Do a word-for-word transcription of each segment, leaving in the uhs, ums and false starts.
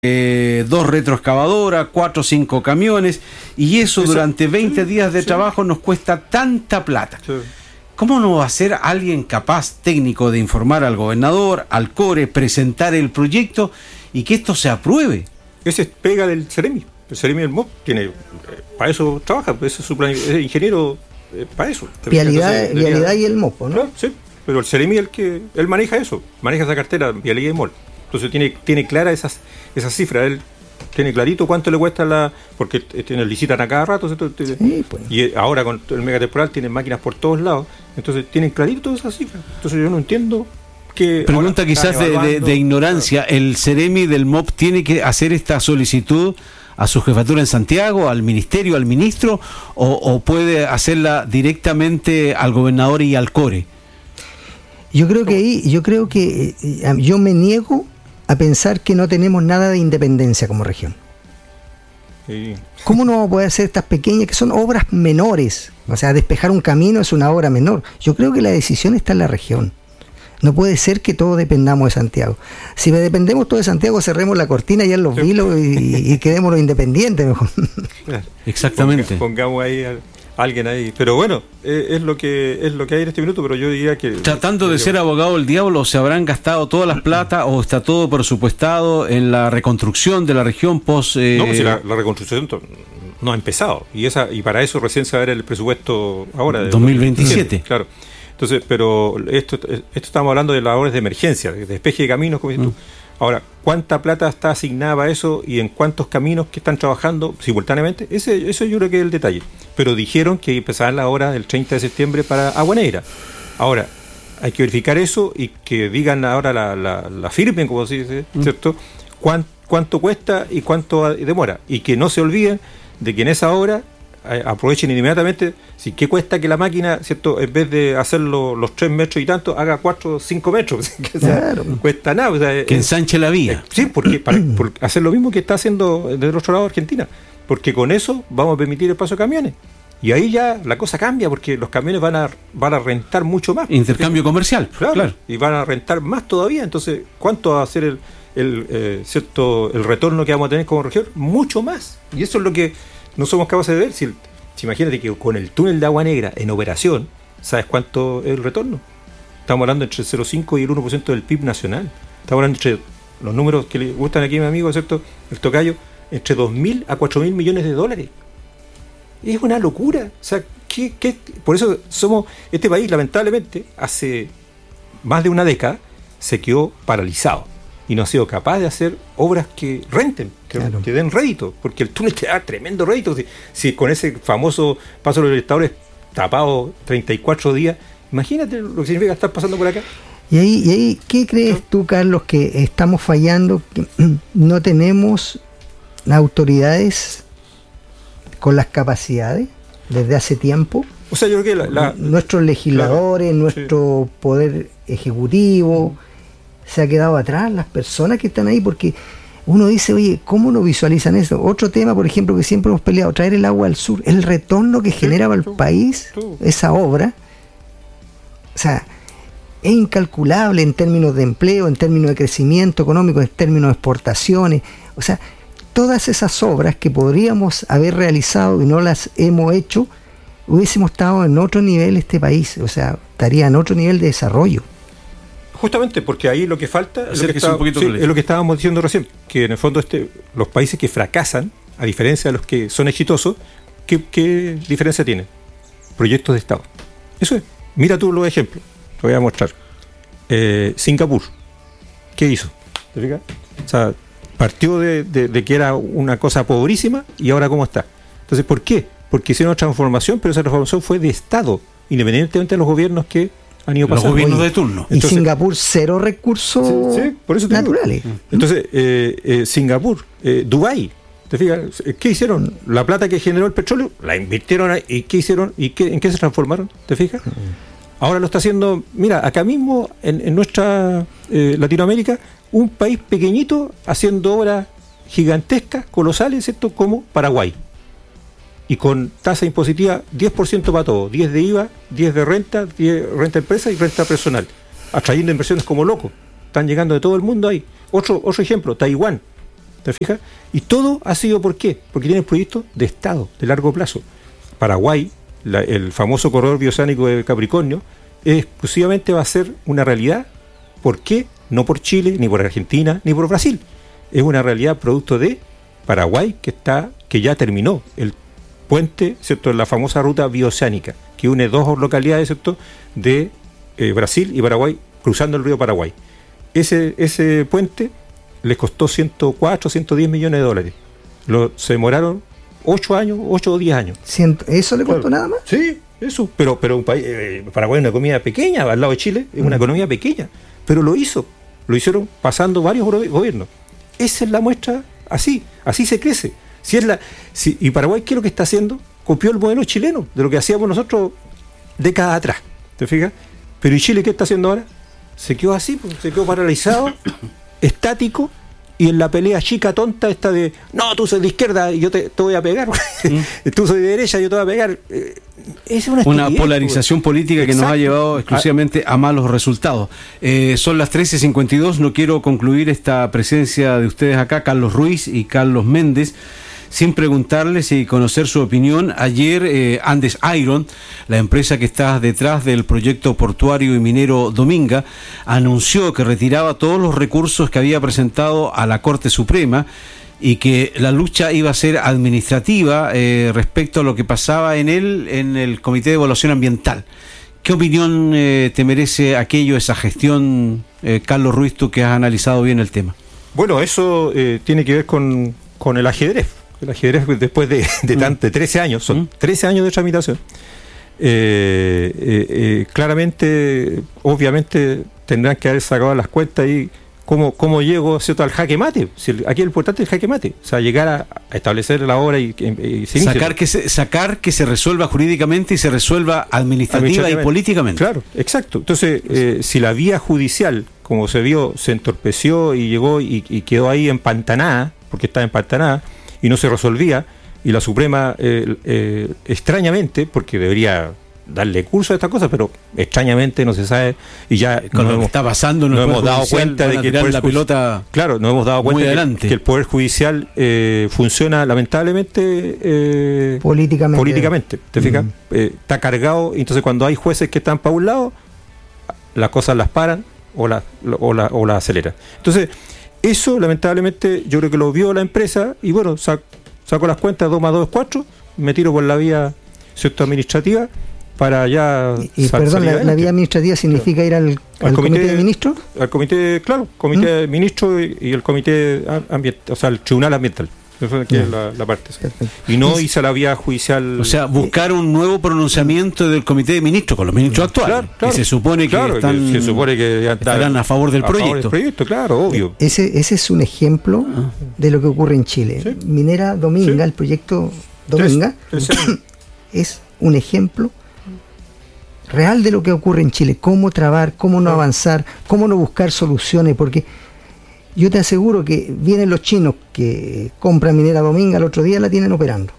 eh, dos retroexcavadoras, cuatro o cinco camiones, y eso, eso durante veinte sí, días de sí. trabajo nos cuesta tanta plata. Sí. ¿Cómo no va a ser alguien capaz, técnico, de informar al gobernador, al CORE, presentar el proyecto y que esto se apruebe? Ese es pega del Ceremi. El Ceremi del M O P tiene, eh, para eso trabaja, pues es, su plan, es ingeniero eh, para eso. Vialidad, Entonces, vialidad y el M O P, ¿no? Claro, sí, pero el Ceremi el que él maneja eso, maneja esa cartera, vialidad y M O P. Entonces tiene, tiene clara esas, esas cifras, él tiene clarito cuánto le cuesta la, porque tiene, licitan a cada rato, sí, pues. Y ahora con el megatemporal tienen máquinas por todos lados, entonces tienen clarito todas esas cifras. Entonces yo no entiendo que... Pregunta quizás de, de, de ignorancia, ¿el Ceremi del M O P tiene que hacer esta solicitud a su jefatura en Santiago, al ministerio, al ministro, o, o puede hacerla directamente al gobernador y al CORE? Yo creo que ahí, yo creo que eh, yo me niego a pensar que no tenemos nada de independencia como región. Sí. ¿Cómo no vamos a poder hacer estas pequeñas, que son obras menores? O sea, despejar un camino es una obra menor. Yo creo que la decisión está en la región. No puede ser que todos dependamos de Santiago. Si dependemos todos de Santiago, cerremos la cortina ya en los vilos y, y quedémonos independientes mejor. Exactamente. Ponga, pongamos ahí a alguien ahí. Pero bueno, eh, es lo que es lo que hay en este minuto, pero yo diría que... Tratando de ser abogado del diablo, ¿se habrán gastado todas las plata o está todo presupuestado en la reconstrucción de la región post... Eh... No, pues si la, la reconstrucción no ha empezado. Y esa y para eso recién se va a ver el presupuesto ahora. De dos mil veintisiete. Claro. Entonces, pero esto, esto estamos hablando de las obras de emergencia, de despeje de caminos, como dices tú. Ahora, ¿cuánta plata está asignada para eso y en cuántos caminos que están trabajando simultáneamente? Ese, eso yo creo que es el detalle. Pero dijeron que empezaban las obras el treinta de septiembre para Agua Negra. Ahora, hay que verificar eso y que digan ahora la, la, la firmen, como se dice, ¿cierto? ¿Cuánto, cuánto cuesta y cuánto demora? Y que no se olviden de que en esa obra aprovechen inmediatamente, si qué cuesta que la máquina, ¿cierto?, en vez de hacerlo los tres metros y tanto, haga cuatro o cinco metros, que, o sea, claro. cuesta nada, o sea, que ensanche la vía. Eh, sí, porque para, por hacer lo mismo que está haciendo del otro lado Argentina, porque con eso vamos a permitir el paso de camiones. Y ahí ya la cosa cambia, porque los camiones van a van a rentar mucho más. Intercambio porque, comercial, claro, claro. Y van a rentar más todavía. Entonces, ¿cuánto va a ser el, el, eh, cierto, el retorno que vamos a tener como región? Mucho más. Y eso es lo que no somos capaces de ver. Si, si imagínate que con el túnel de Agua Negra en operación, ¿sabes cuánto es el retorno? Estamos hablando entre el cero coma cinco y el uno por ciento del P I B nacional. Estamos hablando entre los números que le gustan aquí a mi amigo, ¿cierto?, el tocayo, entre dos mil a cuatro mil millones de dólares. Es una locura. O sea, ¿qué, qué? Por eso somos, este país lamentablemente hace más de una década se quedó paralizado y no ha sido capaz de hacer obras que renten, que, claro. que den rédito, porque el túnel te da tremendo rédito. Si, si con ese famoso paso de los Libertadores tapado treinta y cuatro días, imagínate lo que significa estar pasando por acá. Y ahí, y ahí ¿qué crees tú, Carlos, que estamos fallando? Que no tenemos las autoridades con las capacidades desde hace tiempo. O sea, yo creo que la, la, nuestros legisladores, claro, nuestro sí. poder ejecutivo se ha quedado atrás, las personas que están ahí, porque uno dice, oye, ¿cómo no visualizan eso? Otro tema, por ejemplo, que siempre hemos peleado, traer el agua al sur, el retorno que sí, generaba al país tú. esa obra, o sea, es incalculable en términos de empleo, en términos de crecimiento económico, en términos de exportaciones, o sea, todas esas obras que podríamos haber realizado y no las hemos hecho, hubiésemos estado en otro nivel este país, o sea, estaría en otro nivel de desarrollo. Justamente porque ahí lo que falta es lo que, está, sí, es lo que estábamos diciendo recién, que en el fondo este, los países que fracasan, a diferencia de los que son exitosos, ¿qué, qué diferencia tienen? Proyectos de Estado. Eso es. Mira tú los ejemplos, te voy a mostrar. Eh, Singapur, ¿qué hizo? ¿Te fijas? O sea, partió de, de, de que era una cosa pobrísima y ahora cómo está. Entonces, ¿por qué? Porque hicieron una transformación, pero esa transformación fue de Estado, independientemente de los gobiernos que han ido pasando. Los gobiernos de turno. Y entonces, Singapur, cero recursos sí, sí, por eso naturales. Digo. Entonces, eh, eh, Singapur, eh, Dubái, ¿te fijas? ¿Qué hicieron? La plata que generó el petróleo, la invirtieron ahí. ¿Y qué hicieron? ¿Y qué, en qué se transformaron? ¿Te fijas? Ahora lo está haciendo, mira, acá mismo, en, en nuestra eh, Latinoamérica, un país pequeñito haciendo obras gigantescas, colosales, ¿cierto?, como Paraguay. Y con tasa impositiva diez por ciento para todo, diez de I V A, diez de renta, diez renta empresa y renta personal, atrayendo inversiones como locos. Están llegando de todo el mundo ahí. Otro, otro ejemplo, Taiwán. ¿te fijas? Y todo ha sido ¿por qué? Porque tienen proyectos de Estado, de largo plazo. Paraguay, la, el famoso corredor bioceánico de Capricornio, exclusivamente va a ser una realidad. ¿Por qué? No por Chile, ni por Argentina, ni por Brasil. Es una realidad producto de Paraguay, que está, que ya terminó el puente, ¿cierto? La famosa ruta bioceánica, que une dos localidades, ¿cierto? De eh, Brasil y Paraguay, cruzando el río Paraguay. Ese, ese puente les costó ciento cuatro, ciento diez millones de dólares. Lo, se demoraron ocho años, ocho o diez años. Ciento, ¿Eso le costó claro. nada más? Sí, eso. Pero, pero un país, eh, Paraguay es una economía pequeña, al lado de Chile, es una mm. economía pequeña. Pero lo hizo. Lo hicieron pasando varios gobiernos. Esa es la muestra, así, así se crece. Si es la, si, y Paraguay, ¿qué es lo que está haciendo? Copió el modelo chileno, de lo que hacíamos nosotros décadas atrás. ¿Te fijas? Pero ¿y Chile qué está haciendo ahora? Se quedó así, pues, se quedó paralizado, estático, y en la pelea chica tonta esta de, no, tú sos de izquierda y yo te, te voy a pegar, mm. tú sos de derecha y yo te voy a pegar. Eh, es una, una polarización pues. política que Exacto. nos ha llevado exclusivamente a malos resultados. Eh, son las trece cincuenta y dos, no quiero concluir esta presencia de ustedes acá, Carlos Ruiz y Carlos Méndez, sin preguntarles y conocer su opinión. Ayer eh, Andes Iron, la empresa que está detrás del proyecto portuario y minero Dominga, anunció que retiraba todos los recursos que había presentado a la Corte Suprema y que la lucha iba a ser administrativa eh, respecto a lo que pasaba en él en el Comité de Evaluación Ambiental. ¿Qué opinión eh, te merece aquello, esa gestión, eh, Carlos Ruiz, tú que has analizado bien el tema? Bueno, eso eh, tiene que ver con, con el ajedrez. El ajedrez después de, de, tan, de trece años, son trece años de tramitación. Eh, eh, eh, claramente, obviamente, tendrán que haber sacado las cuentas y cómo, cómo llego, ¿cierto?, al jaque mate. Si el, aquí lo importante es el jaque mate, o sea, llegar a, a establecer la obra y, y, y sacar que se, sacar que se resuelva jurídicamente y se resuelva administrativa y políticamente. Claro, exacto. Entonces, eh, si la vía judicial, como se vio, se entorpeció y llegó y, y quedó ahí empantanada, porque estaba empantanada, y no se resolvía, y la Suprema eh, eh, extrañamente, porque debería darle curso a estas cosas, pero extrañamente no se sabe, y ya con lo que está pasando no hemos dado cuenta de que el poder la pelota claro, no hemos dado cuenta de que, que el Poder Judicial eh, funciona lamentablemente eh, políticamente. políticamente, ¿te fijas? Mm. Eh, está cargado, y entonces cuando hay jueces que están para un lado, las cosas las paran o las o la, o la aceleran. Entonces, eso, lamentablemente, yo creo que lo vio la empresa y bueno, sac, saco las cuentas, dos más dos es cuatro, me tiro por la vía, ¿cierto?, administrativa para ya... Y, y perdón, la, la vía administrativa significa ir al, al, al comité, comité de ministros. Al comité, claro, comité ¿Mm? de ministros y, y el comité ambiental, o sea, el tribunal ambiental. Eso aquí es la, la parte. Y no hice la vía judicial. O sea, buscar un nuevo pronunciamiento del comité de ministros con los ministros actuales. Claro, claro, que se supone que, claro, están, que se supone que ya estarán a favor del a proyecto. Favor del proyecto, claro, obvio. Ese, ese es un ejemplo ah. de lo que ocurre en Chile. Sí. Minera Dominga, sí. el proyecto Dominga, es, es un ejemplo real de lo que ocurre en Chile. Cómo trabar, cómo no sí. avanzar, cómo no buscar soluciones, porque yo te aseguro que vienen los chinos que compran Minera Dominga, el otro día la tienen operando.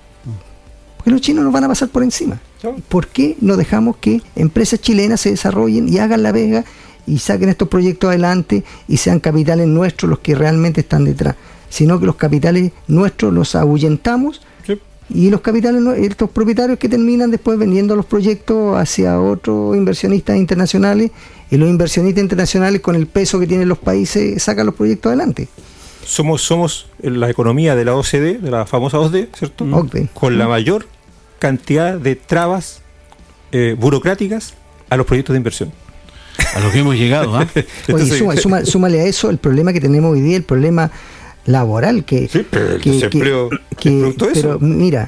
Porque los chinos nos van a pasar por encima. ¿Por qué no dejamos que empresas chilenas se desarrollen y hagan la vega y saquen estos proyectos adelante y sean capitales nuestros los que realmente están detrás? Sino que los capitales nuestros los ahuyentamos sí. y los capitales, estos propietarios que terminan después vendiendo los proyectos hacia otros inversionistas internacionales, y los inversionistas internacionales con el peso que tienen los países sacan los proyectos adelante. Somos somos la economía de la O C D, de la famosa O C D, ¿cierto? O C D. Con la mayor cantidad de trabas eh, burocráticas a los proyectos de inversión. A lo que hemos llegado, ¿ah? ¿eh? Oye, suma, suma, súmale a eso el problema que tenemos hoy día, el problema laboral que... Sí, pero que, el desempleo que, que, que pero mira,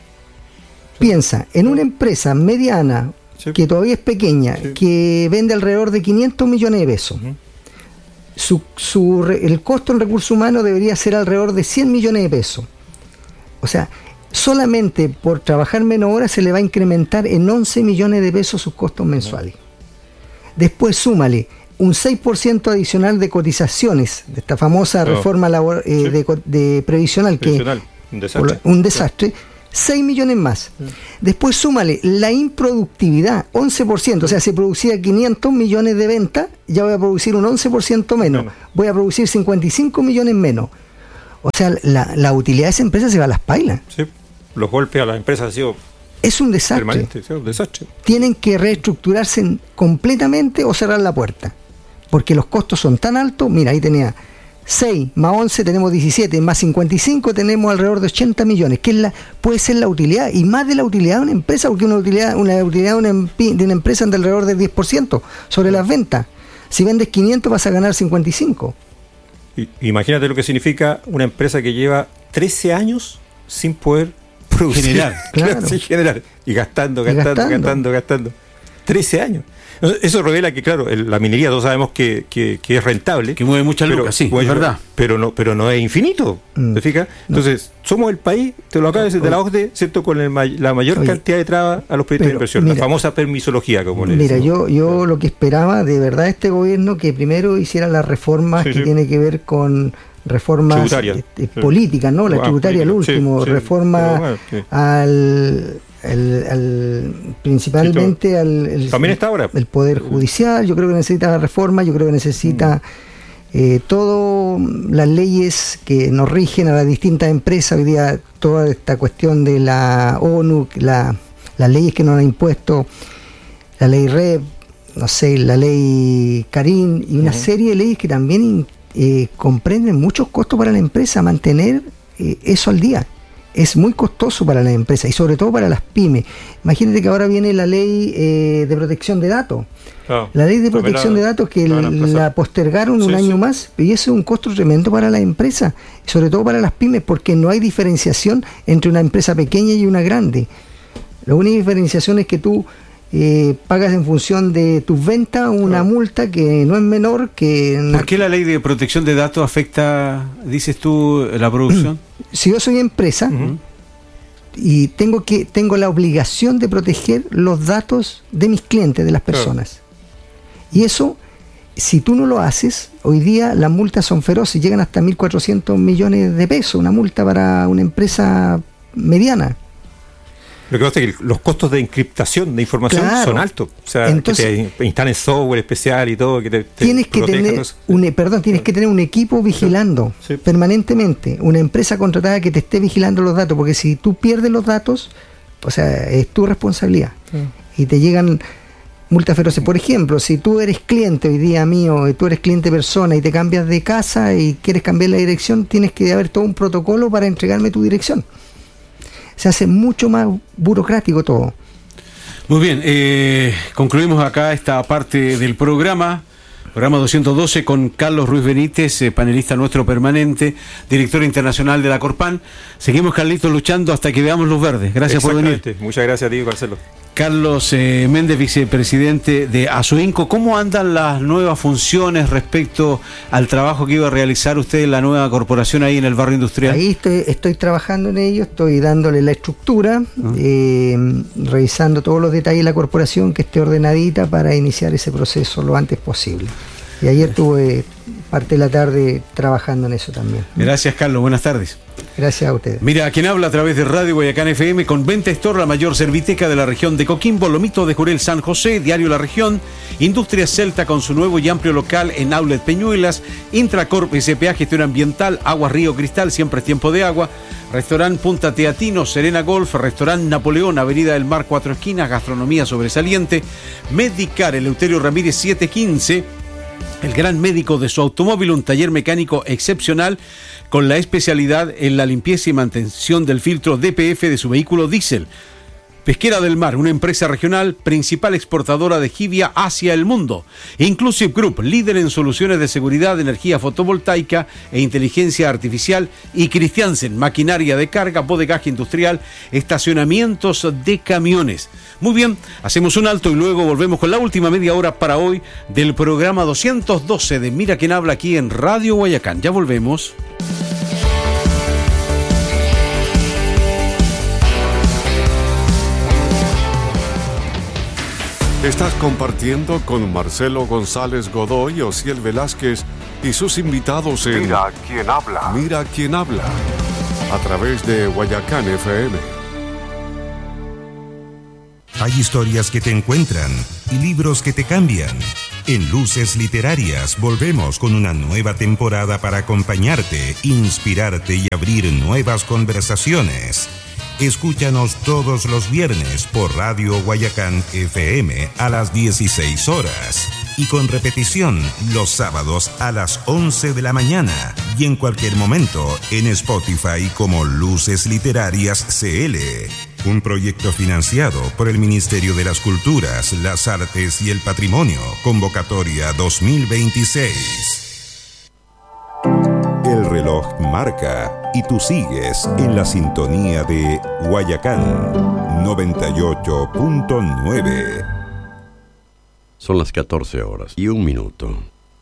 sí. piensa, en una empresa mediana, sí. que todavía es pequeña, sí. que vende alrededor de quinientos millones de pesos, uh-huh. su, su, el costo en recursos humanos debería ser alrededor de cien millones de pesos. O sea, solamente por trabajar menos horas se le va a incrementar en once millones de pesos sus costos mensuales. Uh-huh. Después súmale un seis por ciento adicional de cotizaciones de esta famosa no. reforma labor, eh, sí. de, de previsional, previsional, que un desastre, un desastre sí. seis millones más. Sí. Después súmale la improductividad, once por ciento, o sea, se producía quinientos millones de ventas, ya voy a producir un once por ciento menos, bueno. voy a producir cincuenta y cinco millones menos. O sea, la, la utilidad de esa empresa se va a las pailas. Sí, los golpes a las empresas han sido es un desastre. permanentes, sí, un desastre. Tienen que reestructurarse completamente o cerrar la puerta, porque los costos son tan altos. Mira, ahí tenía seis, más once tenemos diecisiete, más cincuenta y cinco tenemos alrededor de ochenta millones, que es la, puede ser la utilidad, y más de la utilidad de una empresa, porque una utilidad, una utilidad de, una, de una empresa anda alrededor del diez por ciento sobre las ventas. Si vendes quinientos vas a ganar cincuenta y cinco. Y, imagínate lo que significa una empresa que lleva trece años sin poder producir. Generar. Claro. Sí, generar. Y gastando, Y gastando, gastando. gastando, gastando. trece años. Eso revela que, claro, el, la minería todos sabemos que, que, que es rentable. Que mueve mucha lucas, sí, mueve, es verdad. Pero no, pero no es infinito, Mm. ¿te fijas? Entonces, somos el país, te lo acaba de decir, de la O C D E, ¿cierto? Con el, may- la mayor Oye, cantidad de trabas a los proyectos de pero, inversión. mira, la famosa permisología, como le Mira, decimos. yo, yo lo que esperaba de verdad de este gobierno, que primero hiciera las reformas Sí, que sí. tiene que ver con reformas Tributarias. eh, eh, Sí. políticas, ¿no? La Ah, tributaria, el política, sí, último, sí, reforma pero bueno, sí. al, al- al- principalmente al el, También está ahora. el Poder Judicial. Yo creo que necesita reforma, yo creo que necesita eh, todo las leyes que nos rigen a las distintas empresas. Hoy día toda esta cuestión de la ONU, la, las leyes que nos han impuesto, la ley R E P, no sé, la ley Karim y una Ujú. serie de leyes que también eh, comprenden muchos costos para la empresa. Mantener eh, eso al día es muy costoso para las empresas y sobre todo para las pymes. Imagínate que ahora viene la ley eh, de protección de datos. Ah, La ley de también protección la- de datos que la van a la, aplazar. postergaron un Sí, año sí. más, y eso es un costo tremendo para las empresas, y sobre todo para las pymes, porque no hay diferenciación entre una empresa pequeña y una grande. La única diferenciación es que tú eh, pagas en función de tus ventas una Ah. multa que no es menor que... ¿Por qué la ley de protección de datos afecta, dices tú, la producción? Si yo soy empresa Ujú. y tengo que tengo la obligación de proteger los datos de mis clientes, de las Claro. personas. Y eso, si tú no lo haces, hoy día las multas son feroces, llegan hasta mil cuatrocientos millones de pesos, una multa para una empresa mediana. Lo que pasa es que los costos de encriptación de información Claro. son altos. O sea, Entonces, que te instalen software especial y todo, que te, te Tienes que protejan tener eso. un, perdón, tienes que tener un equipo vigilando Sí. permanentemente, una empresa contratada que te esté vigilando los datos, porque si tú pierdes los datos, o sea, es tu responsabilidad. Y te llegan multas feroces. Por ejemplo, si tú eres cliente hoy día mío, y tú eres cliente persona y te cambias de casa y quieres cambiar la dirección, tienes que haber todo un protocolo para entregarme tu dirección. Se hace mucho más burocrático todo. Muy bien, eh, concluimos acá esta parte del programa. Programa doscientos doce con Carlos Ruiz Benítez, eh, panelista nuestro permanente, director internacional de la Corpan. Seguimos, Carlitos, luchando hasta que veamos luz verde. Gracias por venir. Exactamente. Muchas gracias a ti, Marcelo. Carlos eh, Méndez, vicepresidente de Asoinco. ¿Cómo andan las nuevas funciones respecto al trabajo que iba a realizar usted en la nueva corporación ahí en el barrio industrial? Ahí estoy, estoy trabajando en ello, estoy dándole la estructura, Ah. eh, revisando todos los detalles de la corporación, que esté ordenadita para iniciar ese proceso lo antes posible. Y ayer tuve parte de la tarde trabajando en eso también. Gracias, Carlos. Buenas tardes. Gracias a ustedes. Mira, quien habla a través de Radio Guayacán F M con Venta Store, la mayor serviteca de la región de Coquimbo, Lomito de Jurel San José, Diario La Región, Industria Celta con su nuevo y amplio local en Outlet Peñuelas, Intracorp S P A, Gestión Ambiental, Agua Río Cristal, siempre es tiempo de agua, Restaurant Punta Teatino, Serena Golf, Restaurant Napoleón, Avenida del Mar, Cuatro Esquinas, Gastronomía Sobresaliente, Medicar, Eleuterio Ramírez siete quince, el gran médico de su automóvil, un taller mecánico excepcional con la especialidad en la limpieza y mantención del filtro D P F de su vehículo diésel. Pesquera del Mar, una empresa regional, principal exportadora de jibia hacia el mundo. Inclusive Group, líder en soluciones de seguridad, energía fotovoltaica e inteligencia artificial. Y Christiansen, maquinaria de carga, bodegaje industrial, estacionamientos de camiones. Muy bien, hacemos un alto y luego volvemos con la última media hora para hoy del programa doscientos doce de Mira Quién Habla aquí en Radio Guayacán. Ya volvemos. Estás compartiendo con Marcelo González Godoy, Osiel Velázquez y sus invitados en Mira quién habla. Mira quién habla, a través de Guayacán F M. Hay historias que te encuentran y libros que te cambian. En Luces Literarias volvemos con una nueva temporada para acompañarte, inspirarte y abrir nuevas conversaciones. Escúchanos todos los viernes por Radio Guayacán F M a las dieciséis horas y con repetición los sábados a las once de la mañana y en cualquier momento en Spotify como Luces Literarias C L. Un proyecto financiado por el Ministerio de las Culturas, las Artes y el Patrimonio. Convocatoria dos mil veintiséis. El reloj marca y tú sigues en la sintonía de Guayacán noventa y ocho punto nueve. Son las catorce horas y un minuto.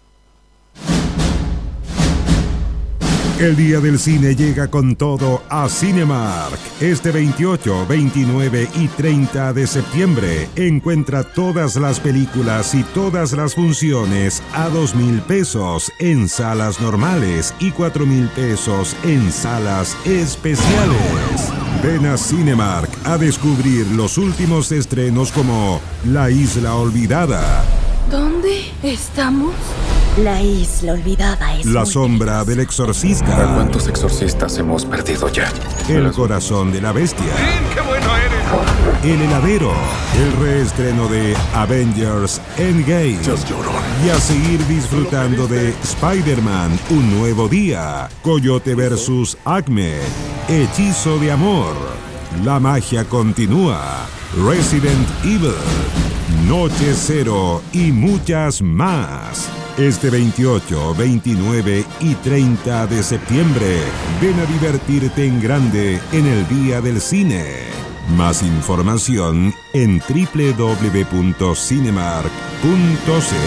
El Día del Cine llega con todo a Cinemark. Este veintiocho, veintinueve y treinta de septiembre encuentra todas las películas y todas las funciones a dos mil pesos en salas normales y cuatro mil pesos en salas especiales. Ven a Cinemark a descubrir los últimos estrenos como La Isla Olvidada. ¿Dónde estamos? La Isla Olvidada es La Sombra del Exorcista. ¿A cuántos exorcistas hemos perdido ya? El Corazón de la Bestia. ¡Qué bueno eres! El Heladero. El reestreno de Avengers Endgame. Y a seguir disfrutando de Spider-Man, Un Nuevo Día. Coyote versus Acme. Hechizo de Amor. La Magia Continúa. Resident Evil. Noche Cero y muchas más. Este veintiocho, veintinueve y treinta de septiembre, ven a divertirte en grande en el Día del Cine. Más información en doble u doble u doble u punto cinemark punto c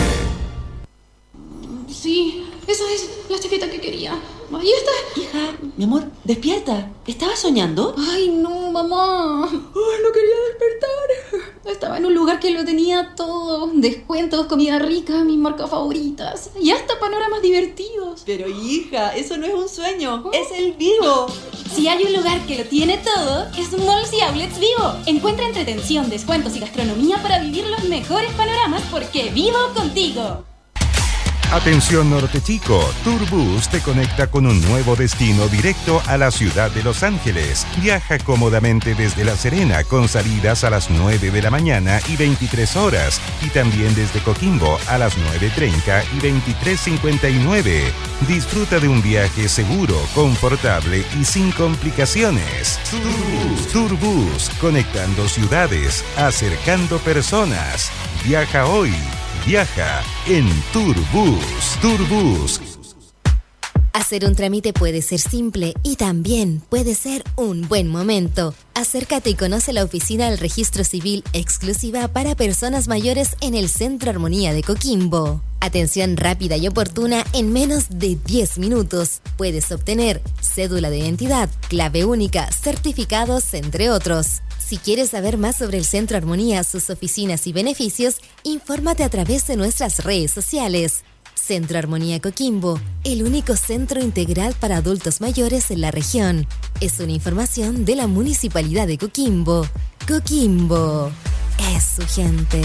l. Sí, esa es la chaqueta que quería. Ahí está. Hija, mi amor, despierta. ¿Estabas soñando? Ay, no, mamá. Ay, no quería despertar. Estaba en un lugar que lo tenía todo. Descuentos, comida rica, mis marcas favoritas. Y hasta panoramas divertidos. Pero hija, eso no es un sueño. ¿Oh? Es el Vivo. Si hay un lugar que lo tiene todo, es Malls y Outlets Vivo. Encuentra entretención, descuentos y gastronomía para vivir los mejores panoramas porque vivo contigo. Atención Norte Chico, Tourbus te conecta con un nuevo destino directo a la ciudad de Los Ángeles. Viaja cómodamente desde La Serena con salidas a las nueve de la mañana y veintitrés horas y también desde Coquimbo a las nueve treinta y veintitrés cincuenta y nueve. Disfruta de un viaje seguro, confortable y sin complicaciones. Tourbus, Tourbus, conectando ciudades, acercando personas. Viaja hoy. Viaja en Tourbus. Tourbus. Hacer un trámite puede ser simple y también puede ser un buen momento. Acércate y conoce la oficina del Registro Civil exclusiva para personas mayores en el Centro Armonía de Coquimbo. Atención rápida y oportuna en menos de diez minutos. Puedes obtener cédula de identidad, clave única, certificados, entre otros. Si quieres saber más sobre el Centro Armonía, sus oficinas y beneficios, infórmate a través de nuestras redes sociales. Centro Armonía Coquimbo, el único centro integral para adultos mayores en la región. Es una información de la Municipalidad de Coquimbo. Coquimbo es su gente.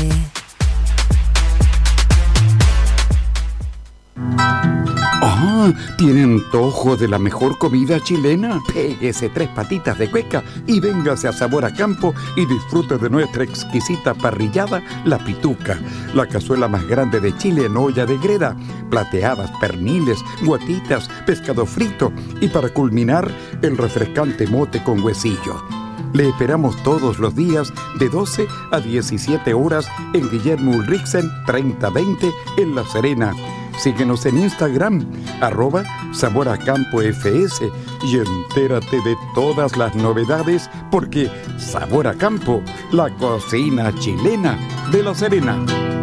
Ah, ¿tiene antojo de la mejor comida chilena? Péguese tres patitas de cueca y véngase a Sabor a Campo y disfrute de nuestra exquisita parrillada, La Pituca, la cazuela más grande de Chile en olla de greda, plateadas, perniles, guatitas, pescado frito y para culminar, el refrescante mote con huesillo. Le esperamos todos los días de doce a diecisiete horas en Guillermo Ulrichsen treinta veinte en La Serena. Síguenos en Instagram, arroba Sabor a Campo F S y entérate de todas las novedades porque Sabor a Campo, la cocina chilena de La Serena.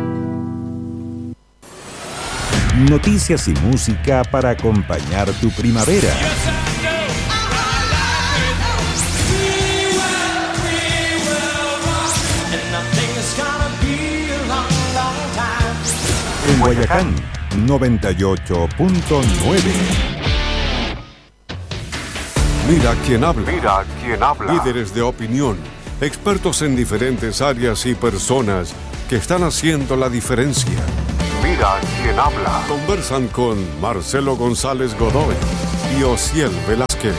Noticias y música para acompañar tu primavera. En Guayacán noventa y ocho punto nueve. Mira quién habla. Mira quién habla. Líderes de opinión, expertos en diferentes áreas y personas que están haciendo la diferencia. Mira quién habla. Conversan con Marcelo González Godoy y Osiel Velázquez.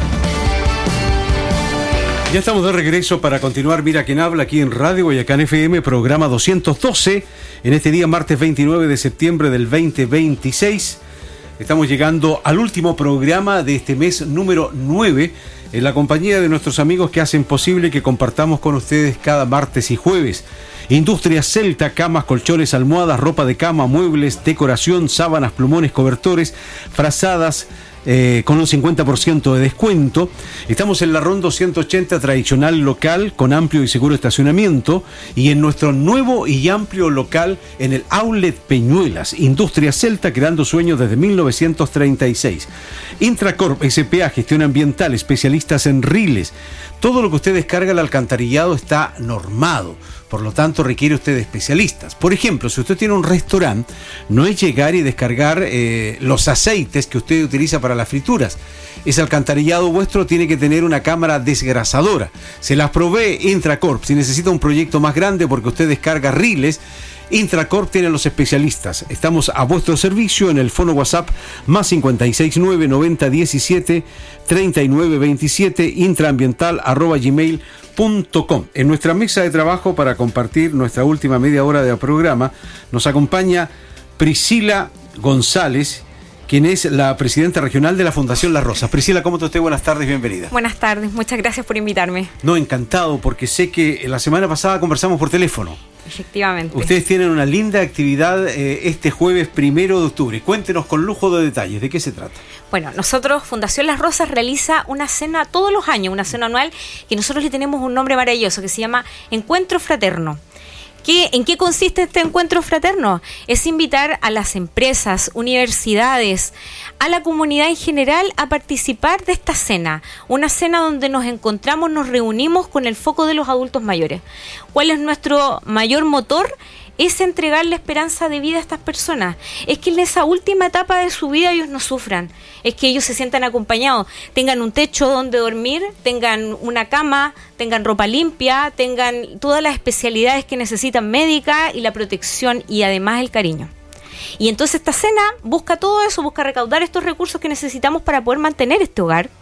Ya estamos de regreso para continuar Mira quién habla aquí en Radio Guayacán F M, programa doscientos doce, en este día martes veintinueve de septiembre del veinte veintiséis. Estamos llegando al último programa de este mes número nueve, en la compañía de nuestros amigos que hacen posible que compartamos con ustedes cada martes y jueves. Industria Celta, camas, colchones, almohadas, ropa de cama, muebles, decoración, sábanas, plumones, cobertores, frazadas, Eh, con un cincuenta por ciento de descuento. Estamos en la Ronda doscientos ochenta, tradicional local con amplio y seguro estacionamiento, y en nuestro nuevo y amplio local en el Outlet Peñuelas. Industria Celta, creando sueños desde mil novecientos treinta y seis. Intracorp S P A, gestión ambiental, especialistas en riles. Todo lo que usted descarga al alcantarillado está normado, por lo tanto requiere usted de especialistas. Por ejemplo, si usted tiene un restaurante, no es llegar y descargar eh, los aceites que usted utiliza para las frituras. Ese alcantarillado vuestro tiene que tener una cámara desgrasadora. Se las provee Intracorp. Si necesita un proyecto más grande porque usted descarga riles, Intracorp tiene los especialistas. Estamos a vuestro servicio en el fono WhatsApp más cincuenta y seis nueve noventa diecisiete treinta y nueve veintisiete, intraambiental arroba gmail punto com. En nuestra mesa de trabajo para compartir nuestra última media hora de programa nos acompaña Priscila González, quien es la presidenta regional de la Fundación Las Rosas. Priscila, ¿cómo te esté? Buenas tardes, bienvenida. Buenas tardes, muchas gracias por invitarme. No, encantado, porque sé que la semana pasada conversamos por teléfono. Efectivamente. Ustedes tienen una linda actividad eh, este jueves primero de octubre. Cuéntenos con lujo de detalles, ¿de qué se trata? Bueno, nosotros, Fundación Las Rosas, realiza una cena todos los años, una cena anual, que nosotros le tenemos un nombre maravilloso, que se llama Encuentro Fraterno. ¿Qué, ¿En qué consiste este encuentro fraterno? Es invitar a las empresas, universidades, a la comunidad en general a participar de esta cena. Una cena donde nos encontramos, nos reunimos con el foco de los adultos mayores. ¿Cuál es nuestro mayor motor? Es entregarle esperanza de vida a estas personas. Es que en esa última etapa de su vida ellos no sufran. Es que ellos se sientan acompañados, tengan un techo donde dormir, tengan una cama, tengan ropa limpia, tengan todas las especialidades que necesitan médicas y la protección y además el cariño. Y entonces esta cena busca todo eso, busca recaudar estos recursos que necesitamos para poder mantener este hogar.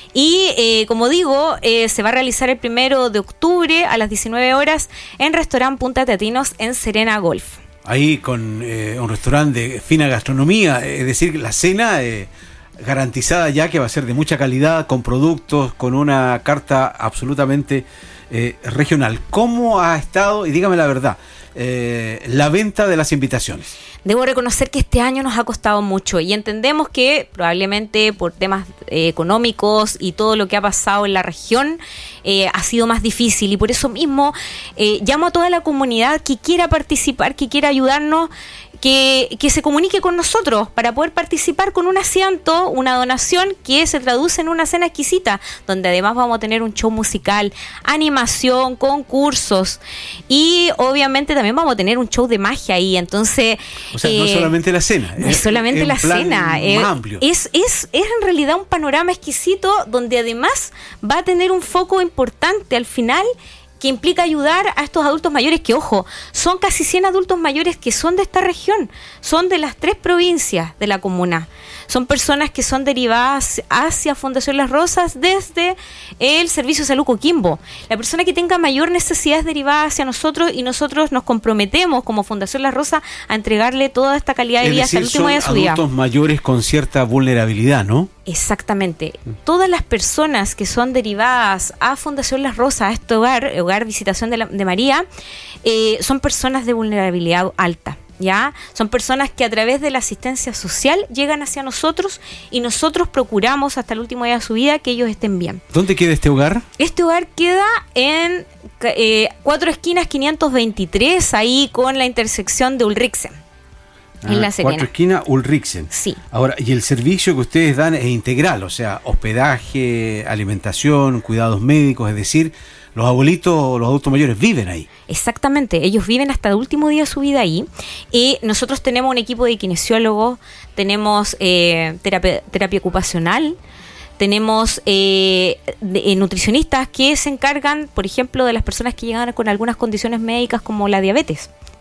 Y eh, como digo, eh, se va a realizar el primero de octubre a las diecinueve horas en Restaurant Punta Teatinos en Serena Golf. Ahí con eh, un restaurante de fina gastronomía, es decir, la cena eh, garantizada ya que va a ser de mucha calidad, con productos, con una carta absolutamente eh, regional. ¿Cómo ha estado, y dígame la verdad, eh, la venta de las invitaciones? Debo reconocer que este año nos ha costado mucho y entendemos que probablemente por temas eh, económicos y todo lo que ha pasado en la región eh, ha sido más difícil, y por eso mismo eh, llamo a toda la comunidad que quiera participar, que quiera ayudarnos, que, que se comunique con nosotros para poder participar con un asiento, una donación que se traduce en una cena exquisita, donde además vamos a tener un show musical, animación, concursos, y obviamente también vamos a tener un show de magia ahí. Entonces, o sea, eh, no solamente la cena, no es solamente es la cena, más eh, amplio. Es, es, es en realidad un panorama exquisito donde además va a tener un foco importante al final, que implica ayudar a estos adultos mayores que, ojo, son casi cien adultos mayores que son de esta región, son de las tres provincias de la comuna. Son personas que son derivadas hacia Fundación Las Rosas desde el Servicio de Salud Coquimbo. La persona que tenga mayor necesidad es derivada hacia nosotros, y nosotros nos comprometemos como Fundación Las Rosas a entregarle toda esta calidad de vida hasta el último día de su vida. Adultos mayores con cierta vulnerabilidad, ¿no? Exactamente. Todas las personas que son derivadas a Fundación Las Rosas, a este hogar, Hogar Visitación de, la, de María, eh, son personas de vulnerabilidad alta. ¿Ya? Son personas que a través de la asistencia social llegan hacia nosotros, y nosotros procuramos hasta el último día de su vida que ellos estén bien. ¿Dónde queda este hogar? Este hogar queda en eh, Cuatro Esquinas quinientos veintitrés, ahí con la intersección de Ulriksen. Ah, en la Serena. Cuatro Esquinas Ulriksen. Sí. Ahora, y el servicio que ustedes dan es integral, o sea, hospedaje, alimentación, cuidados médicos, es decir, los abuelitos, los adultos mayores viven ahí. Exactamente, ellos viven hasta el último día de su vida ahí, y nosotros tenemos un equipo de kinesiólogos, tenemos eh, terapia, terapia ocupacional, tenemos eh, de, eh, nutricionistas que se encargan, por ejemplo, de las personas que llegan con algunas condiciones médicas como la diabetes.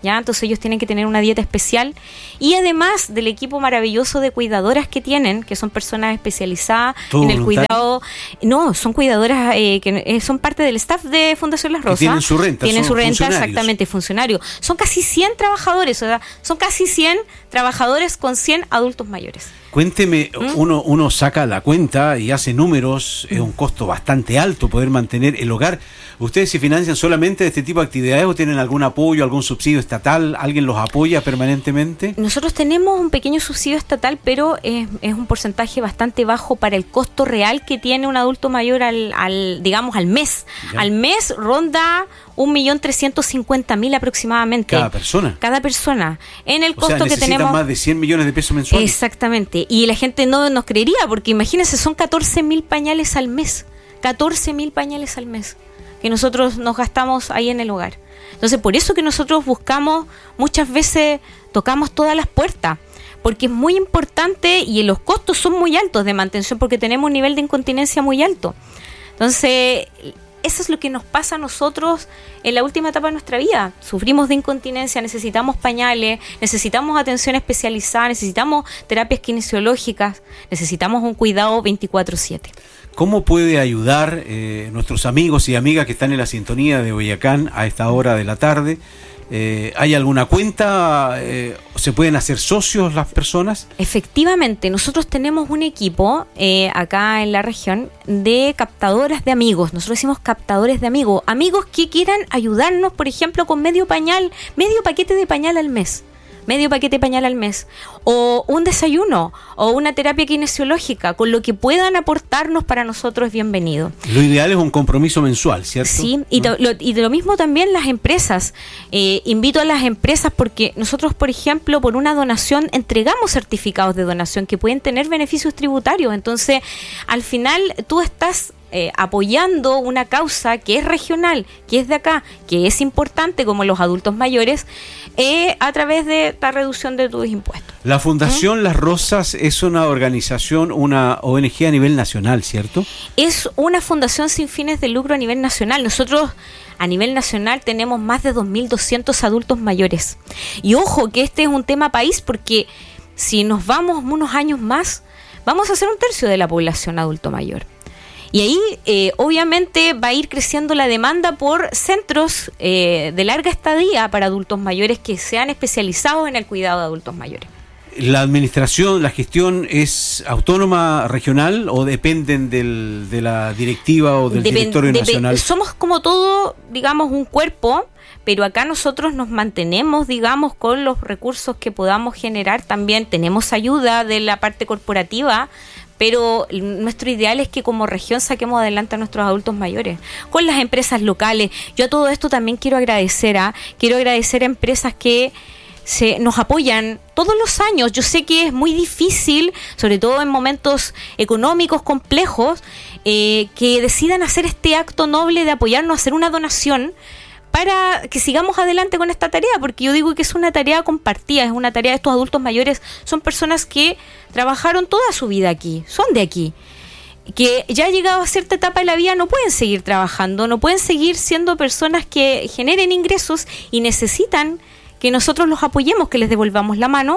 ¿ya? Entonces ellos tienen que tener una dieta especial y además del equipo maravilloso de cuidadoras que tienen, que son personas especializadas en el cuidado. No, son cuidadoras eh, que eh, son parte del staff de Fundación Las Rosas. Que tienen su renta. Tienen son su renta, funcionarios. exactamente, funcionarios. Son casi cien trabajadores, o sea, son casi cien trabajadores con cien adultos mayores. Cuénteme, ¿Mm? uno, uno saca la cuenta y hace números, es un costo bastante alto poder mantener el hogar. ¿Ustedes se financian solamente de este tipo de actividades o tienen algún apoyo, algún subsidio estatal? ¿Alguien los apoya permanentemente? Nosotros tenemos un pequeño subsidio estatal, pero es, es un porcentaje bastante bajo para el costo real que tiene un adulto mayor al, al digamos, al mes. Ya. Al mes ronda un millón trescientos cincuenta mil aproximadamente. ¿Cada persona? Cada persona. En el o costo sea, que tenemos. más de cien millones de pesos mensuales. Exactamente. Y la gente no nos creería, porque imagínense, son catorce mil pañales al mes. catorce mil pañales al mes que nosotros nos gastamos ahí en el hogar. Entonces, por eso que nosotros buscamos, muchas veces tocamos todas las puertas, porque es muy importante y los costos son muy altos de mantención, porque tenemos un nivel de incontinencia muy alto. Entonces, eso es lo que nos pasa a nosotros en la última etapa de nuestra vida. Sufrimos de incontinencia, necesitamos pañales, necesitamos atención especializada, necesitamos terapias kinesiológicas, necesitamos un cuidado veinticuatro siete. ¿Cómo puede ayudar eh, nuestros amigos y amigas que están en la sintonía de Boyacán a esta hora de la tarde? Eh, ¿Hay alguna cuenta? Eh, ¿Se pueden hacer socios las personas? Efectivamente, nosotros tenemos un equipo eh, acá en la región de captadoras de amigos. Nosotros decimos captadores de amigos. Amigos que quieran ayudarnos, por ejemplo, con medio pañal, medio paquete de pañal al mes. medio paquete de pañal al mes, o un desayuno, o una terapia kinesiológica, con lo que puedan aportarnos para nosotros es bienvenido. Lo ideal es un compromiso mensual, ¿cierto? Sí, y, ¿no? to, lo, y de lo mismo también las empresas. Eh, invito a las empresas porque nosotros, por ejemplo, por una donación, entregamos certificados de donación que pueden tener beneficios tributarios. Entonces, al final, tú estás Eh, apoyando una causa que es regional, que es de acá, que es importante, como los adultos mayores, eh, a través de la reducción de tus impuestos. La Fundación ¿Mm? Las Rosas es una organización, una O N G a nivel nacional, ¿cierto? Es una fundación sin fines de lucro a nivel nacional. Nosotros a nivel nacional tenemos más de dos mil doscientos adultos mayores. Y ojo que este es un tema país, porque si nos vamos unos años más, vamos a ser un tercio de la población adulto mayor. Y ahí, eh, obviamente, va a ir creciendo la demanda por centros eh, de larga estadía para adultos mayores que sean especializados en el cuidado de adultos mayores. ¿La administración, la gestión es autónoma, regional o dependen del, de la directiva o del Dep- directorio dep- nacional? Somos como todo, digamos, un cuerpo, pero acá nosotros nos mantenemos, digamos, con los recursos que podamos generar. También tenemos ayuda de la parte corporativa, pero nuestro ideal es que como región saquemos adelante a nuestros adultos mayores, con las empresas locales. Yo a todo esto también quiero agradecer a, quiero agradecer a empresas que se nos apoyan todos los años. Yo sé que es muy difícil, sobre todo en momentos económicos complejos, eh, que decidan hacer este acto noble de apoyarnos, hacer una donación, para que sigamos adelante con esta tarea, porque yo digo que es una tarea compartida, es una tarea de estos adultos mayores, son personas que trabajaron toda su vida aquí, son de aquí, que ya llegado a cierta etapa de la vida no pueden seguir trabajando, no pueden seguir siendo personas que generen ingresos y necesitan que nosotros los apoyemos, que les devolvamos la mano.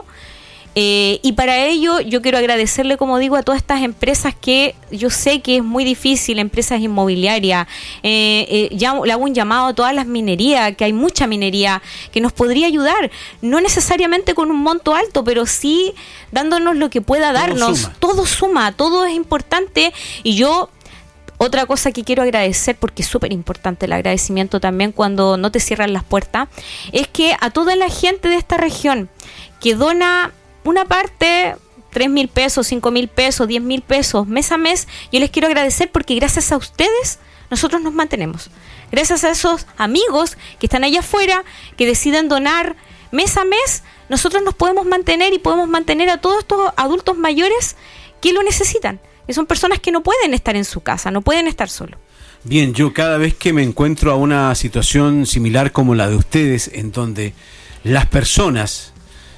Eh, y para ello yo quiero agradecerle, como digo, a todas estas empresas que yo sé que es muy difícil, empresas inmobiliarias, eh, eh, ya, le hago un llamado a todas las minerías, que hay mucha minería que nos podría ayudar, no necesariamente con un monto alto, pero sí dándonos lo que pueda darnos. Suma. Todo suma, todo es importante. Y yo, otra cosa que quiero agradecer, porque es súper importante el agradecimiento también cuando no te cierran las puertas, es que a toda la gente de esta región que dona una parte, tres mil pesos, cinco mil pesos, diez mil pesos, mes a mes, yo les quiero agradecer porque gracias a ustedes nosotros nos mantenemos. Gracias a esos amigos que están allá afuera, que deciden donar mes a mes, nosotros nos podemos mantener y podemos mantener a todos estos adultos mayores que lo necesitan. Que son personas que no pueden estar en su casa, no pueden estar solos. Bien, yo cada vez que me encuentro a una situación similar como la de ustedes, en donde las personas,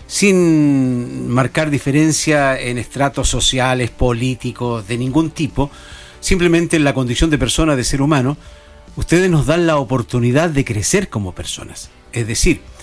sin marcar diferencia en estratos sociales, políticos, de ningún tipo, simplemente en la condición de persona, de ser humano, ustedes nos dan la oportunidad de crecer como personas. Es decir,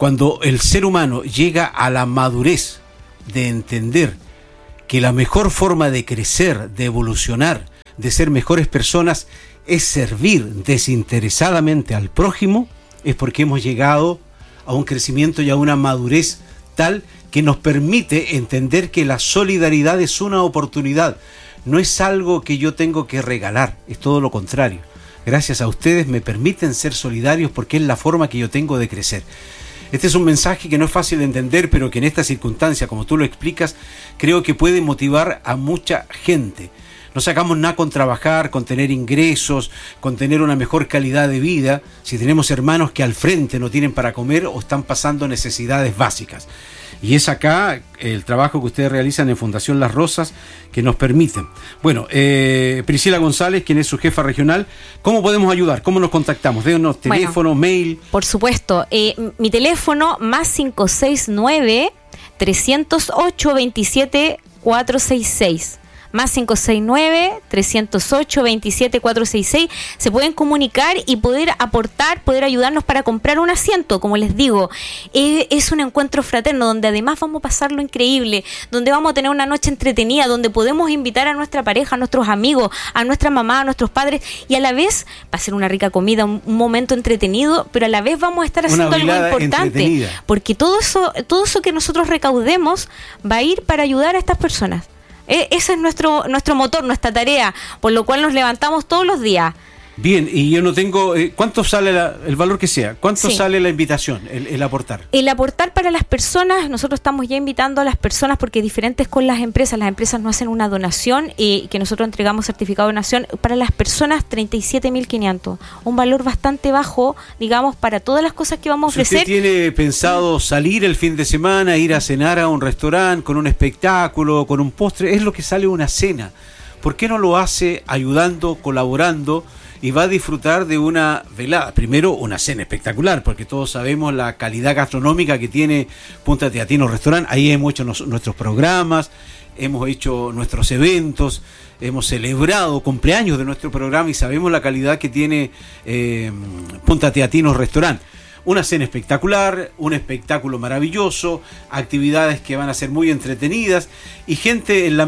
cuando el ser humano llega a la madurez de entender que la mejor forma de crecer, de evolucionar, de ser mejores personas, es servir desinteresadamente al prójimo, es porque hemos llegado a un crecimiento y a una madurez tal que nos permite entender que la solidaridad es una oportunidad, no es algo que yo tengo que regalar, es todo lo contrario. Gracias a ustedes me permiten ser solidarios porque es la forma que yo tengo de crecer. Este es un mensaje que no es fácil de entender, pero que en esta circunstancia, como tú lo explicas, creo que puede motivar a mucha gente. No sacamos nada con trabajar, con tener ingresos, con tener una mejor calidad de vida, si tenemos hermanos que al frente no tienen para comer o están pasando necesidades básicas. Y es acá el trabajo que ustedes realizan en Fundación Las Rosas que nos permiten. Bueno, eh, Priscila González, quien es su jefa regional, ¿cómo podemos ayudar? ¿Cómo nos contactamos? Déjanos teléfono, bueno, mail. Por supuesto, eh, mi teléfono más cinco seis nueve, tres cero ocho, veintisiete, cuatrocientos sesenta y seis. Más cinco seis nueve, tres cero ocho, veintisiete, cuatrocientos sesenta y seis. Se pueden comunicar y poder aportar, poder ayudarnos para comprar un asiento. Como les digo, eh, es un encuentro fraterno donde además vamos a pasarlo increíble, donde vamos a tener una noche entretenida, donde podemos invitar a nuestra pareja, a nuestros amigos, a nuestra mamá, a nuestros padres, y a la vez va a ser una rica comida, un, un momento entretenido, pero a la vez vamos a estar haciendo algo importante, porque todo eso, todo eso que nosotros recaudemos va a ir para ayudar a estas personas. Ese es nuestro nuestro motor, nuestra tarea, por lo cual nos levantamos todos los días. Bien, y yo no tengo... Eh, ¿Cuánto sale la, el valor que sea? ¿Cuánto sí. sale la invitación, el, el aportar? El aportar para las personas, nosotros estamos ya invitando a las personas porque diferentes con las empresas, las empresas no hacen una donación y que nosotros entregamos certificado de donación. Para las personas, treinta y siete mil quinientos. Un valor bastante bajo, digamos, para todas las cosas que vamos a ofrecer. Si usted tiene pensado salir el fin de semana, ir a cenar a un restaurante con un espectáculo, con un postre, es lo que sale una cena. ¿Por qué no lo hace ayudando, colaborando? Y va a disfrutar de una velada. Primero, una cena espectacular, porque todos sabemos la calidad gastronómica que tiene Punta Teatino Restaurant. Ahí hemos hecho nos, nuestros programas, hemos hecho nuestros eventos, hemos celebrado cumpleaños de nuestro programa y sabemos la calidad que tiene eh, Punta Teatino Restaurant. Una cena espectacular, un espectáculo maravilloso, actividades que van a ser muy entretenidas y gente en la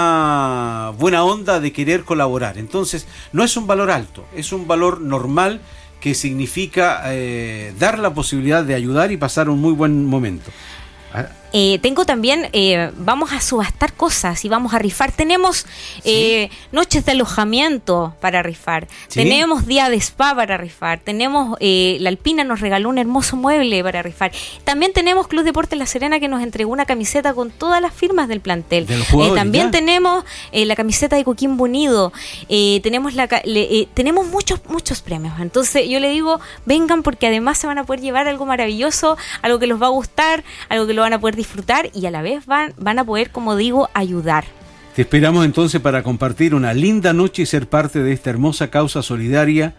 misma buena onda de querer colaborar. Entonces, no es un valor alto, es un valor normal que significa eh, dar la posibilidad de ayudar y pasar un muy buen momento. Eh, tengo también, eh, vamos a subastar cosas y vamos a rifar. Tenemos eh, ¿Sí? noches de alojamiento para rifar. ¿Sí? Tenemos día de spa para rifar. Tenemos, eh, la Alpina nos regaló un hermoso mueble para rifar. También tenemos Club Deportes La Serena que nos entregó una camiseta con todas las firmas del plantel. ¿De eh, también ya? tenemos eh, la camiseta de Coquimbo Unido. Eh, tenemos la, le, eh, tenemos muchos muchos premios. Entonces yo le digo, vengan porque además se van a poder llevar algo maravilloso, algo que les va a gustar, algo que lo van a poder disfrutar y a la vez van, van a poder, como digo, ayudar. Te esperamos entonces para compartir una linda noche y ser parte de esta hermosa causa solidaria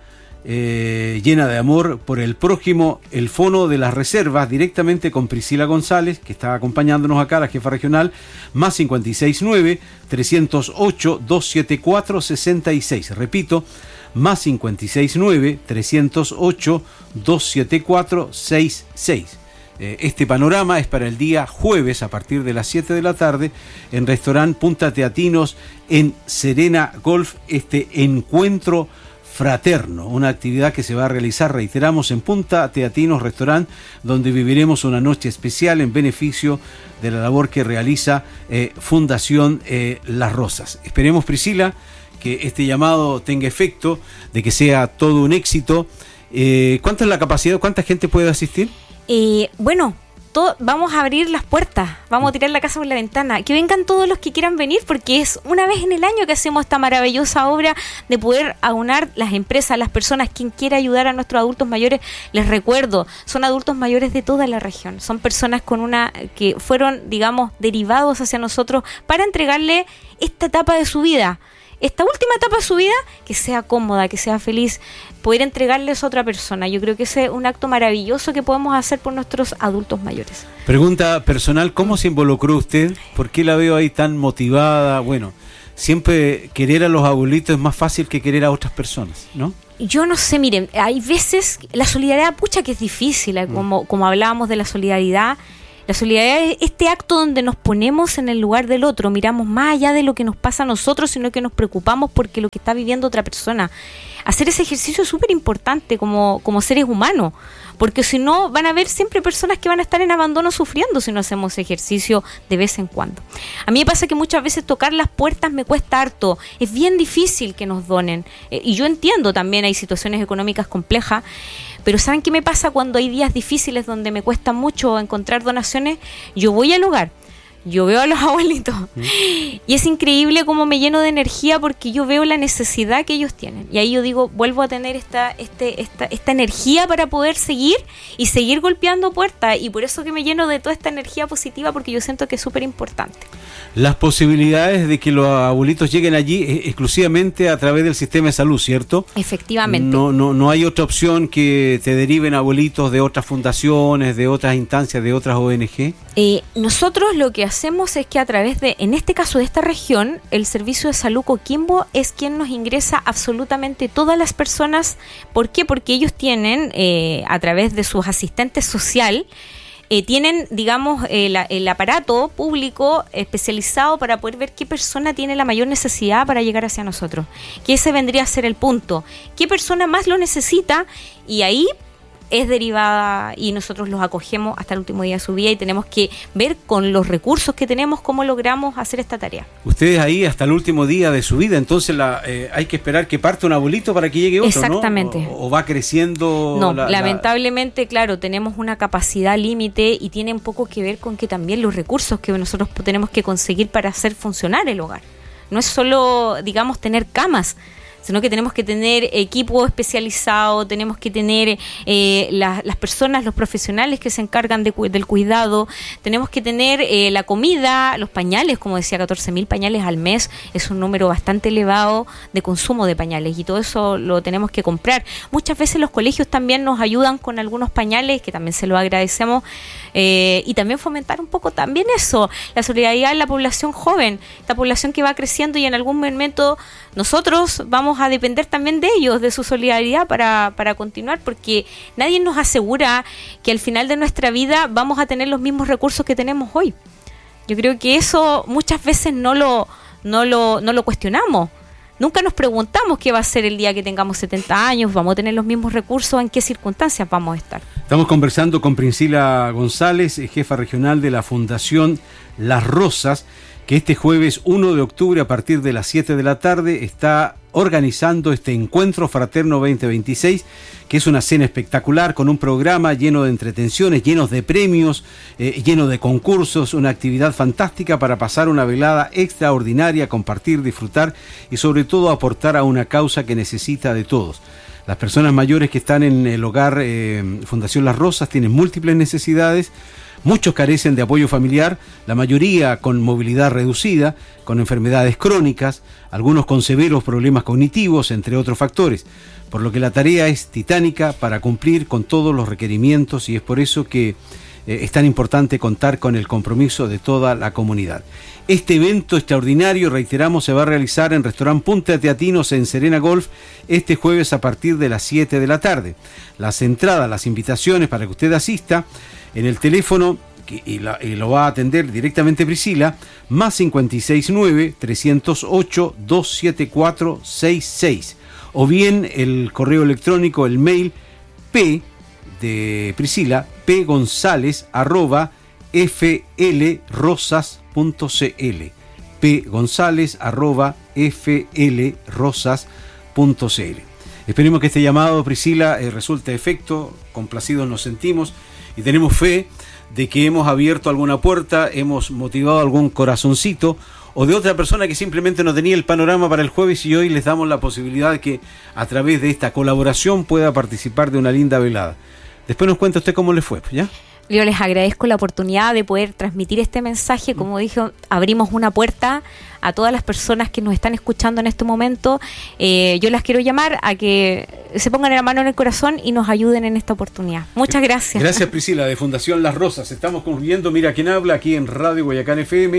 eh, llena de amor por el prójimo, el Fono de las Reservas, directamente con Priscila González, que está acompañándonos acá, la jefa regional, más cinco seis nueve, tres cero ocho, dos siete cuatro, seis seis. Repito, más cinco seis nueve, tres cero ocho, dos siete cuatro, seis seis. Este panorama es para el día jueves a partir de las siete de la tarde en Restaurant Punta Teatinos en Serena Golf, este encuentro fraterno, una actividad que se va a realizar, reiteramos, en Punta Teatinos Restaurant, donde viviremos una noche especial en beneficio de la labor que realiza eh, Fundación eh, Las Rosas. Esperemos, Priscila, que este llamado tenga efecto, de que sea todo un éxito. Eh, ¿Cuánta es la capacidad? ¿Cuánta gente puede asistir? Eh, bueno, todo, vamos a abrir las puertas, vamos a tirar la casa por la ventana, que vengan todos los que quieran venir porque es una vez en el año que hacemos esta maravillosa obra de poder aunar las empresas, las personas, quien quiera ayudar a nuestros adultos mayores. Les recuerdo, son adultos mayores de toda la región, son personas con una que fueron, digamos, derivados hacia nosotros para entregarle esta etapa de su vida. Esta última etapa de su vida, que sea cómoda, que sea feliz, poder entregarles a otra persona. Yo creo que ese es un acto maravilloso que podemos hacer por nuestros adultos mayores. Pregunta personal, ¿cómo se involucró usted? ¿Por qué la veo ahí tan motivada? Bueno, siempre querer a los abuelitos es más fácil que querer a otras personas, ¿no? yo no sé, miren, hay veces, la solidaridad, pucha que es difícil, mm. como, como hablábamos de la solidaridad. La solidaridad es este acto donde nos ponemos en el lugar del otro, miramos más allá de lo que nos pasa a nosotros, sino que nos preocupamos porque lo que está viviendo otra persona. Hacer ese ejercicio es súper importante como, como seres humanos, porque si no van a haber siempre personas que van a estar en abandono sufriendo si no hacemos ejercicio de vez en cuando. A mí me pasa que muchas veces tocar las puertas me cuesta harto, es bien difícil que nos donen, eh, y yo entiendo también hay situaciones económicas complejas, pero ¿saben qué me pasa cuando hay días difíciles donde me cuesta mucho encontrar donaciones? Yo voy al hogar, yo veo a los abuelitos mm. y es increíble cómo me lleno de energía porque yo veo la necesidad que ellos tienen. Y ahí yo digo, vuelvo a tener esta, este, esta, esta energía para poder seguir y seguir golpeando puertas. Y por eso que me lleno de toda esta energía positiva porque yo siento que es súper importante. Las posibilidades de que los abuelitos lleguen allí es exclusivamente a través del sistema de salud, ¿cierto? Efectivamente. No, no, no hay otra opción que te deriven abuelitos de otras fundaciones, de otras instancias, de otras O N G. Eh, nosotros lo que hacemos es que a través de, en este caso de esta región, el Servicio de Salud Coquimbo es quien nos ingresa absolutamente todas las personas. ¿Por qué? Porque ellos tienen, eh, a través de sus asistentes social, Eh, tienen, digamos, eh, la, el aparato público especializado para poder ver qué persona tiene la mayor necesidad para llegar hacia nosotros. Que ese vendría a ser el punto. ¿Qué persona más lo necesita? Y ahí es derivada y nosotros los acogemos hasta el último día de su vida y tenemos que ver con los recursos que tenemos cómo logramos hacer esta tarea. Ustedes ahí hasta el último día de su vida, entonces la, eh, hay que esperar que parte un abuelito para que llegue otro, exactamente. ¿no? O, o va creciendo. No, la, lamentablemente, la... claro, tenemos una capacidad límite y tiene un poco que ver con que también los recursos que nosotros tenemos que conseguir para hacer funcionar el hogar. No es solo, digamos, tener camas, sino que tenemos que tener equipo especializado, tenemos que tener eh, la, las personas, los profesionales que se encargan de, del cuidado, tenemos que tener eh, la comida, los pañales, como decía, catorce mil pañales al mes, es un número bastante elevado de consumo de pañales y todo eso lo tenemos que comprar. Muchas veces los colegios también nos ayudan con algunos pañales, que también se lo agradecemos, eh, y también fomentar un poco también eso, la solidaridad en la población joven, esta población que va creciendo y en algún momento nosotros vamos a depender también de ellos, de su solidaridad para, para continuar, porque nadie nos asegura que al final de nuestra vida vamos a tener los mismos recursos que tenemos hoy. Yo creo que eso muchas veces no lo, no lo, no lo cuestionamos. Nunca nos preguntamos qué va a ser el día que tengamos setenta años, vamos a tener los mismos recursos, en qué circunstancias vamos a estar. Estamos conversando con Priscila González, jefa regional de la Fundación Las Rosas, que este jueves uno de octubre a partir de las siete de la tarde está organizando este Encuentro Fraterno veinte veintiséis, que es una cena espectacular con un programa lleno de entretenciones, llenos de premios, eh, lleno de concursos, una actividad fantástica para pasar una velada extraordinaria, compartir, disfrutar y sobre todo aportar a una causa que necesita de todos. Las personas mayores que están en el hogar eh, Fundación Las Rosas tienen múltiples necesidades. Muchos carecen de apoyo familiar, la mayoría con movilidad reducida, con enfermedades crónicas, algunos con severos problemas cognitivos, entre otros factores, por lo que la tarea es titánica para cumplir con todos los requerimientos y es por eso que eh, es tan importante contar con el compromiso de toda la comunidad. Este evento extraordinario, reiteramos, se va a realizar en Restaurant Punta Teatinos en Serena Golf este jueves a partir de las siete de la tarde. Las entradas, las invitaciones para que usted asista en el teléfono, que, y, la, y lo va a atender directamente Priscila, más cincuenta y seis nueve, trescientos ocho, doscientos setenta y cuatro sesenta y seis, o bien el correo electrónico, el mail p de Priscila, p gonzález arroba flrosas punto cl, p gonzález arroba flrosas punto cl. Esperemos que este llamado, Priscila, eh, resulte efecto, complacidos nos sentimos y tenemos fe de que hemos abierto alguna puerta, hemos motivado algún corazoncito o de otra persona que simplemente no tenía el panorama para el jueves y hoy les damos la posibilidad de que a través de esta colaboración pueda participar de una linda velada. Después nos cuenta usted cómo le fue, ¿ya? Yo les agradezco la oportunidad de poder transmitir este mensaje. Como dije, abrimos una puerta a todas las personas que nos están escuchando en este momento. Eh, yo las quiero llamar a que se pongan la mano en el corazón y nos ayuden en esta oportunidad. Muchas gracias. Gracias, Priscila, de Fundación Las Rosas. Estamos concluyendo Mira Quién Habla aquí en Radio Guayacán F M.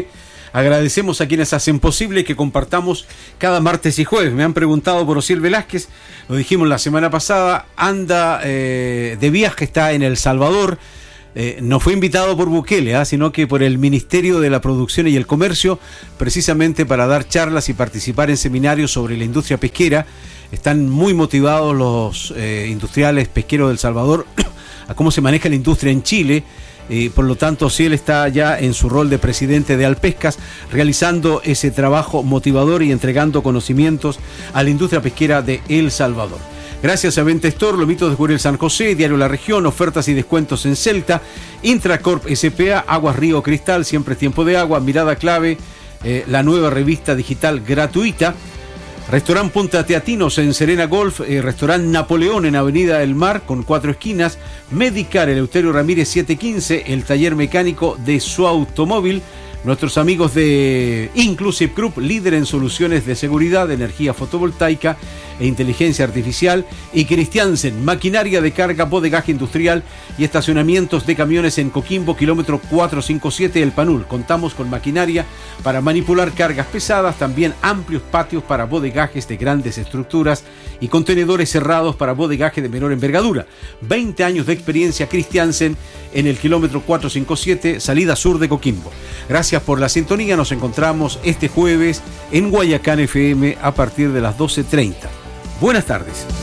Agradecemos a quienes hacen posible que compartamos cada martes y jueves. Me han preguntado por Osiel Velázquez, lo dijimos la semana pasada, anda eh, de viaje, está en El Salvador. Eh, no fue invitado por Bukele, ¿eh? sino que por el Ministerio de la Producción y el Comercio, precisamente para dar charlas y participar en seminarios sobre la industria pesquera. Están muy motivados los eh, industriales pesqueros de El Salvador a cómo se maneja la industria en Chile. Eh, por lo tanto, si él está ya en su rol de presidente de Alpescas, realizando ese trabajo motivador y entregando conocimientos a la industria pesquera de El Salvador. Gracias a Venta Store, Lomitos de Jurel San José, Diario La Región, ofertas y descuentos en Celta, Intracorp S P A, Aguas Río Cristal, siempre es tiempo de agua, Mirada Clave, eh, la nueva revista digital gratuita, Restaurant Punta Teatinos en Serena Golf, eh, Restaurant Napoleón en Avenida del Mar con cuatro esquinas, Medicar, Eleuterio Ramírez setecientos quince, el taller mecánico de su automóvil, nuestros amigos de Inclusive Group, líder en soluciones de seguridad, energía fotovoltaica e inteligencia artificial, y Christiansen, maquinaria de carga, bodegaje industrial y estacionamientos de camiones en Coquimbo, kilómetro cuatrocientos cincuenta y siete El Panul. Contamos con maquinaria para manipular cargas pesadas, también amplios patios para bodegajes de grandes estructuras y contenedores cerrados para bodegaje de menor envergadura. veinte años de experiencia Christiansen en el kilómetro cuatrocientos cincuenta y siete, salida sur de Coquimbo. Gracias por la sintonía, nos encontramos este jueves en Guayacán F M a partir de las doce treinta. Buenas tardes.